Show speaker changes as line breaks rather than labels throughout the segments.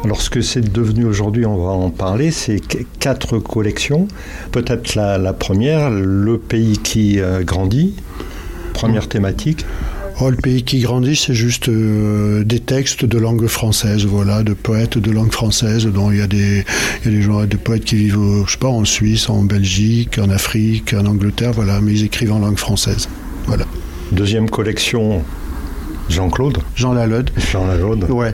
Alors ce que c'est devenu aujourd'hui, on va en parler, c'est 4 collections. Peut-être la première, le pays qui grandit, première thématique.
Le pays qui grandit, c'est juste des textes de langue française, voilà, de poètes de langue française, dont il y a des poètes qui vivent, je sais pas, en Suisse, en Belgique, en Afrique, en Angleterre, voilà, mais ils écrivent en langue française, voilà.
Deuxième collection, Jean Lalaude.
Ouais.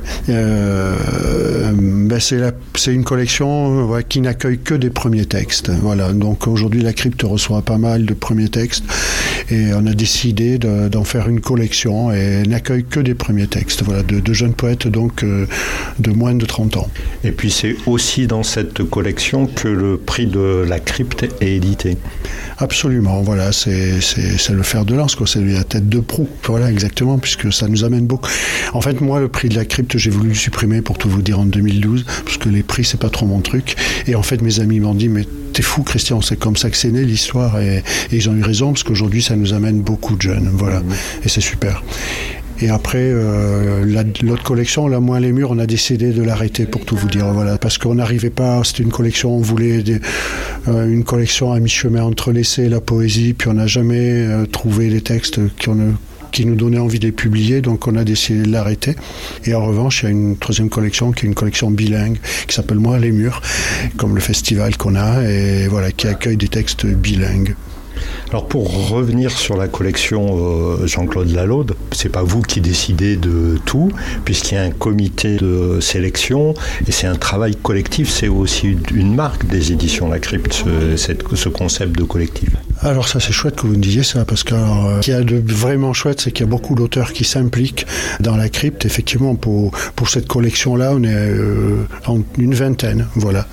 C'est une collection qui n'accueille que des premiers textes. Voilà. Donc aujourd'hui, la Crypte reçoit pas mal de premiers textes et on a décidé d'en faire une collection et n'accueille que des premiers textes. Voilà, de jeunes poètes donc de moins de 30 ans.
Et puis c'est aussi dans cette collection que le prix de la Crypte est édité.
Absolument. Voilà, c'est le fer de lance, quoi. C'est la tête de proue. Voilà, exactement, puisque ça nous amène beaucoup. En fait, moi, le prix de la Crypte, j'ai voulu le supprimer, pour tout vous dire, en 2012, parce que les prix, c'est pas trop mon truc. Et en fait, mes amis m'ont dit, mais t'es fou, Christian, c'est comme ça que c'est né l'histoire. Et ils ont eu raison, parce qu'aujourd'hui, ça nous amène beaucoup de jeunes. Voilà. Et c'est super. Et après, l'autre collection, La Moins les Murs, on a décidé de l'arrêter, pour tout vous dire, voilà, parce qu'on n'arrivait pas, c'était une collection, on voulait une collection à mi-chemin entre l'essai et la poésie, puis on n'a jamais trouvé les textes qui nous donnaient envie de les publier, donc on a décidé de l'arrêter. Et en revanche, il y a une troisième collection qui est une collection bilingue, qui s'appelle Moins les Murs, comme le festival qu'on a, et voilà, qui accueille des textes bilingues.
Alors pour revenir sur la collection Jean-Claude Lalaude, c'est pas vous qui décidez de tout, puisqu'il y a un comité de sélection et c'est un travail collectif, c'est aussi une marque des éditions La Crypte, ce concept de collectif.
Alors ça c'est chouette que vous me disiez ça, parce que ce qu'il y a de vraiment chouette, c'est qu'il y a beaucoup d'auteurs qui s'impliquent dans La Crypte. Effectivement, pour cette collection-là, on est en une vingtaine, voilà.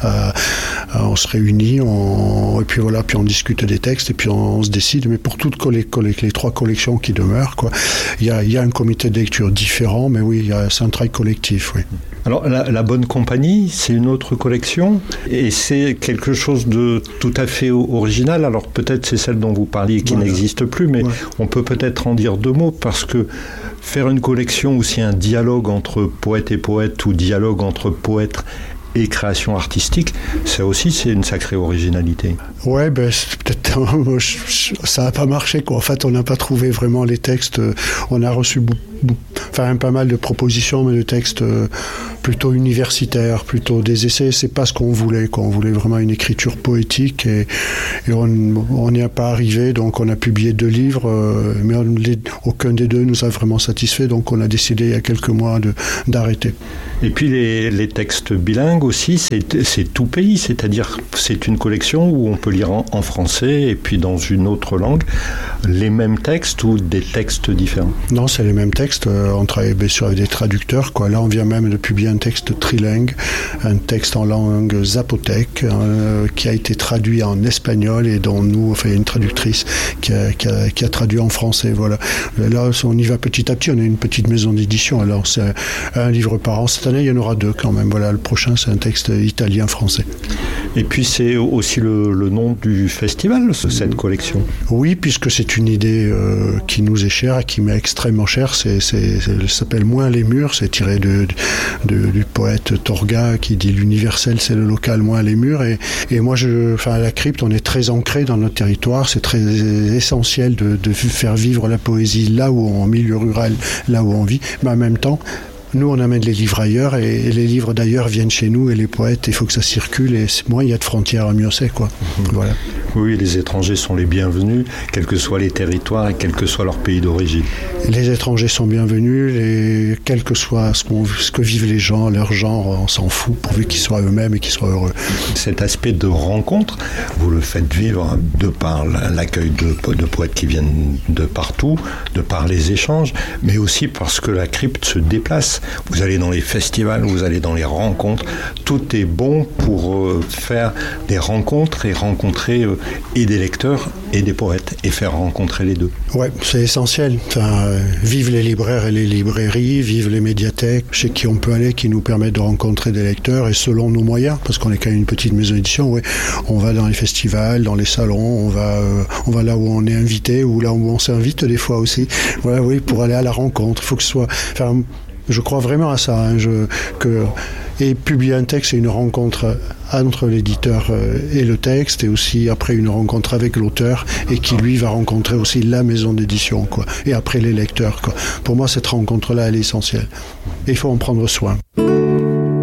On se réunit, et puis voilà, puis on discute des textes, et puis on se décide. Mais pour toutes les 3 collections qui demeurent, quoi, il y a un comité de lecture différent, mais oui, c'est un travail collectif, oui.
Alors la Bonne Compagnie, c'est une autre collection et c'est quelque chose de tout à fait original. Alors peut-être c'est celle dont vous parliez qui n'existe plus, mais on peut peut-être en dire 2 mots, parce que faire une collection où c'est un dialogue entre poète et poète, ou dialogue entre poète et création artistique, c'est une sacrée originalité.
Ouais, c'est peut-être ça n'a pas marché, quoi. En fait, on n'a pas trouvé vraiment les textes. On a reçu pas mal de propositions, mais de textes plutôt universitaires, plutôt des essais. C'est pas ce qu'on voulait, quoi. On voulait vraiment une écriture poétique et on n'y a pas arrivé. Donc on a publié 2 livres, mais aucun des 2 nous a vraiment satisfait. Donc on a décidé il y a quelques mois d'arrêter.
Et puis les textes bilingues aussi, c'est tout pays, c'est-à-dire c'est une collection où on peut lire en français et puis dans une autre langue les mêmes textes ou des textes différents.
Non, c'est les mêmes textes. On travaille bien sûr avec des traducteurs, quoi. Là, on vient même de publier un texte trilingue, un texte en langue zapotèque qui a été traduit en espagnol et dont il y a une traductrice qui a traduit en français. Voilà. Là, on y va petit à petit. On est une petite maison d'édition. Alors, c'est un livre par an. Cette année, il y en aura 2 quand même. Voilà, le prochain, c'est un texte italien-français.
Et puis, c'est aussi le nom du festival, cette collection.
Oui, puisque c'est une idée qui nous est chère et qui m'est extrêmement chère. Ça s'appelle Moins les Murs. C'est tiré du poète Torga qui dit l'universel, c'est le local, moins les murs. Et moi, à La Crypte, on est très ancré dans notre territoire. C'est très essentiel de faire vivre la poésie là où en milieu rural, là où on vit. Mais en même temps, nous, on amène les livres ailleurs et les livres d'ailleurs viennent chez nous et les poètes, il faut que ça circule et moins il y a de frontières, mieux c'est, quoi. Voilà.
Oui, les étrangers sont les bienvenus, quels que soient les territoires et quel que soit leur pays d'origine.
Les étrangers sont bienvenus, quel que soit ce que vivent les gens, leur genre, on s'en fout, pourvu qu'ils soient eux-mêmes et qu'ils soient heureux.
Cet aspect de rencontre, vous le faites vivre de par l'accueil de poètes qui viennent de partout, de par les échanges, mais aussi parce que La Crypte se déplace. Vous allez dans les festivals, vous allez dans les rencontres, tout est bon pour faire des rencontres et rencontrer et des lecteurs et des poètes et faire rencontrer les 2. Ouais,
c'est essentiel. Vive les libraires et les librairies, vive les médiathèques, chez qui on peut aller, qui nous permettent de rencontrer des lecteurs et selon nos moyens, parce qu'on est quand même une petite maison d'édition, on va dans les festivals, dans les salons, on va là où on est invité ou là où on s'invite des fois aussi. Voilà, oui, pour aller à la rencontre. Il faut que ce soit... Je crois vraiment à ça. Et publier un texte, c'est une rencontre entre l'éditeur et le texte, et aussi après une rencontre avec l'auteur, et qui lui va rencontrer aussi la maison d'édition, et après les lecteurs. Pour moi, cette rencontre-là, elle est essentielle. Et il faut en prendre soin.